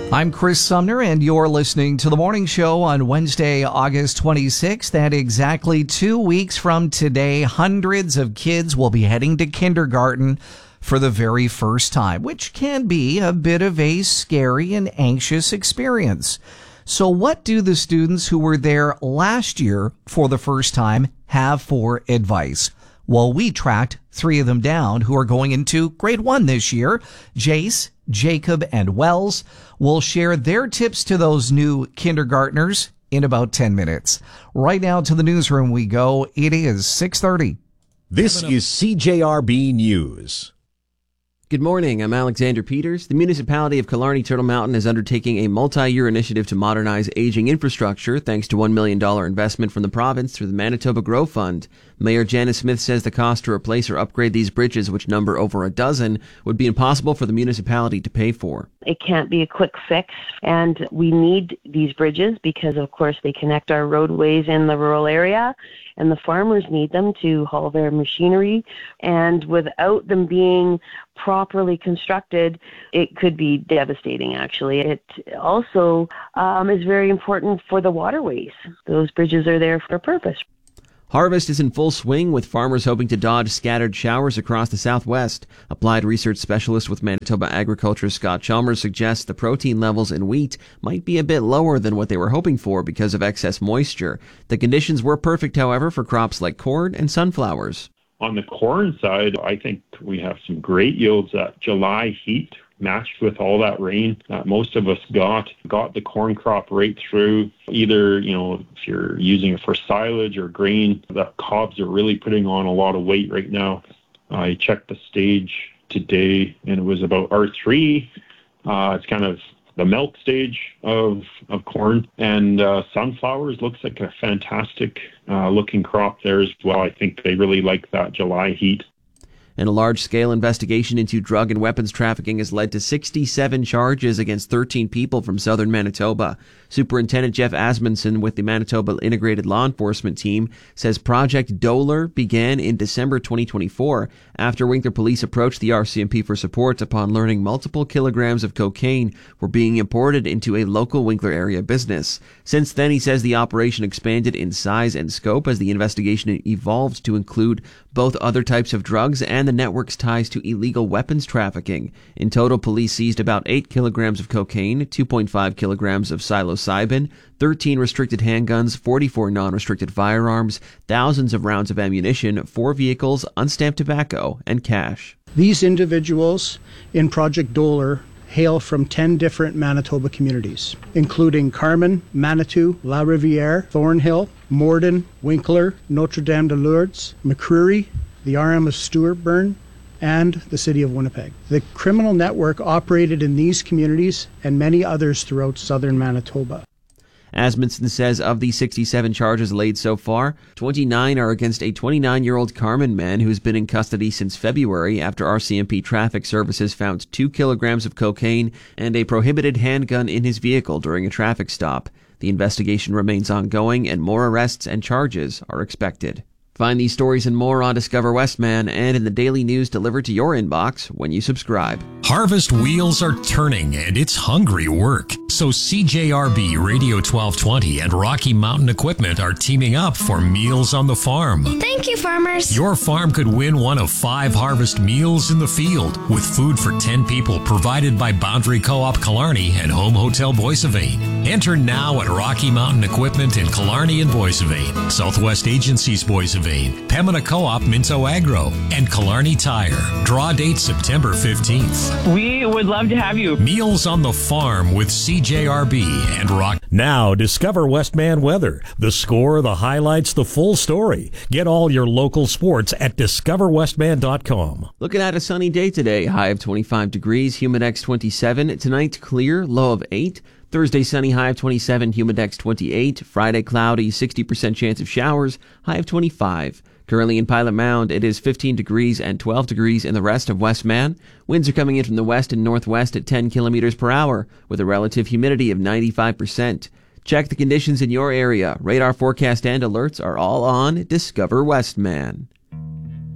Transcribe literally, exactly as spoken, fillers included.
I'm Chris Sumner, and you're listening to The Morning Show on Wednesday, August twenty-sixth. At exactly two weeks from today, hundreds of kids will be heading to kindergarten for the very first time, which can be a bit of a scary and anxious experience. So what do the students who were there last year for the first time have for advice? Well, we tracked three of them down who are going into grade one this year. Jace, Jacob, and Wells will share their tips to those new kindergartners in about ten minutes. Right now to the newsroom we go. It is six thirty. This is C J R B News. Good morning, I'm Alexander Peters. The municipality of Killarney Turtle Mountain is undertaking a multi-year initiative to modernize aging infrastructure thanks to one million dollars investment from the province through the Manitoba Grow Fund. Mayor Janice Smith says the cost to replace or upgrade these bridges, which number over a dozen, would be impossible for the municipality to pay for. It can't be a quick fix, and we need these bridges because, of course, they connect our roadways in the rural area, and the farmers need them to haul their machinery, and without them being properly constructed, it could be devastating, actually. It also um, is very important for the waterways. Those bridges are there for a purpose. Harvest is in full swing, with farmers hoping to dodge scattered showers across the southwest. Applied research specialist with Manitoba Agriculture Scott Chalmers suggests the protein levels in wheat might be a bit lower than what they were hoping for because of excess moisture. The conditions were perfect, however, for crops like corn and sunflowers. On the corn side, I think we have some great yields. That July heat matched with all that rain that most of us got, got the corn crop right through. Either, you know, if you're using it for silage or grain, the cobs are really putting on a lot of weight right now. I checked the stage today and it was about R three. Uh, it's kind of the milk stage of, of corn. And uh, sunflowers looks like a fantastic uh, looking crop there as well. I think they really like that July heat. And a large-scale investigation into drug and weapons trafficking has led to sixty-seven charges against thirteen people from southern Manitoba. Superintendent Jeff Asmundson with the Manitoba Integrated Law Enforcement Team says Project Doler began in December twenty twenty-four after Winkler Police approached the R C M P for support upon learning multiple kilograms of cocaine were being imported into a local Winkler area business. Since then, he says the operation expanded in size and scope as the investigation evolved to include both other types of drugs and the network's ties to illegal weapons trafficking. In total, police seized about eight kilograms of cocaine, two point five kilograms of psilocybin, thirteen restricted handguns, forty-four non-restricted firearms, thousands of rounds of ammunition, four vehicles, unstamped tobacco, and cash. These individuals in Project Doler hail from ten different Manitoba communities, including Carman, Manitou, La Riviere, Thornhill, Morden, Winkler, Notre Dame de Lourdes, McCreary, the R M of Stewartburn, and the City of Winnipeg. The criminal network operated in these communities and many others throughout southern Manitoba. Asmundson says of the sixty-seven charges laid so far, twenty-nine are against a twenty-nine-year-old Carman man who's been in custody since February after R C M P Traffic Services found two kilograms of cocaine and a prohibited handgun in his vehicle during a traffic stop. The investigation remains ongoing and more arrests and charges are expected. Find these stories and more on Discover Westman and in the daily news delivered to your inbox when you subscribe. Harvest wheels are turning and it's hungry work. So C J R B Radio twelve twenty and Rocky Mountain Equipment are teaming up for Meals on the Farm. Thank you, farmers. Your farm could win one of five Harvest Meals in the Field with food for ten people provided by Boundary Co-op Killarney and Home Hotel Boissevain. Enter now at Rocky Mountain Equipment in Killarney and Boissevain, Southwest Agencies Boissevain, Pembina Co-op Minto Agro, and Killarney Tire. Draw date September fifteenth. We would love to have you. Meals on the Farm with C J R B and Rock. Now, discover Westman weather. The score, the highlights, the full story. Get all your local sports at discover westman dot com. Looking at a sunny day today, high of twenty-five degrees, humidex twenty-seven. Tonight, clear, low of eight. Thursday, sunny, high of twenty-seven, humidex twenty-eight. Friday, cloudy, sixty percent chance of showers, high of twenty-five. Currently in Pilot Mound, it is fifteen degrees and twelve degrees in the rest of Westman. Winds are coming in from the west and northwest at ten kilometers per hour, with a relative humidity of ninety-five percent. Check the conditions in your area. Radar forecast and alerts are all on Discover Westman.